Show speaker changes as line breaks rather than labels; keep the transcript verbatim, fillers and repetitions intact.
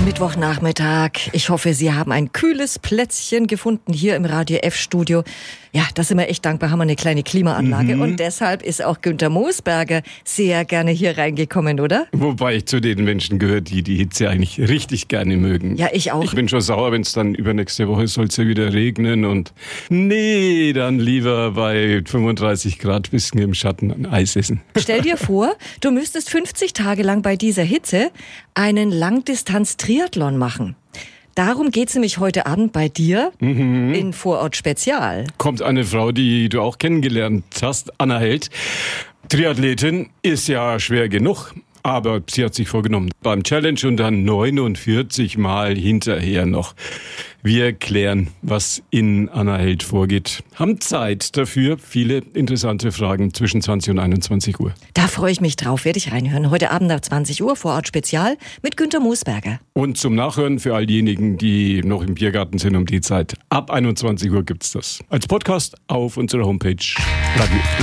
Mittwochnachmittag. Ich hoffe, Sie haben ein kühles Plätzchen gefunden hier im Radio F-Studio. Ja, da sind wir echt dankbar, haben wir eine kleine Klimaanlage. Mhm. Und deshalb ist auch Günther Moosberger sehr gerne hier reingekommen, oder?
Wobei ich zu den Menschen gehöre, die die Hitze eigentlich richtig gerne mögen.
Ja, ich auch.
Ich bin schon sauer, wenn es dann übernächste Woche soll es ja wieder regnen. Und nee, dann lieber bei fünfunddreißig Grad bisschen im Schatten ein Eis essen.
Stell dir vor, du müsstest fünfzig Tage lang bei dieser Hitze einen Langdistanz-Triathlon machen. Darum geht's nämlich heute Abend bei dir mhm. in Vorort Spezial.
Kommt eine Frau, die du auch kennengelernt hast, Anna Held. Triathletin, ist ja schwer genug. Aber sie hat sich vorgenommen, beim Challenge und dann neunundvierzig Mal hinterher noch. Wir klären, was in Anna Held vorgeht. Haben Zeit dafür. Viele interessante Fragen zwischen zwanzig und einundzwanzig Uhr.
Da freue ich mich drauf, werde ich reinhören. Heute Abend nach zwanzig Uhr, Vorort Spezial mit Günther Moosberger.
Und zum Nachhören für all diejenigen, die noch im Biergarten sind um die Zeit. Ab einundzwanzig Uhr gibt's das. Als Podcast auf unserer Homepage Radio.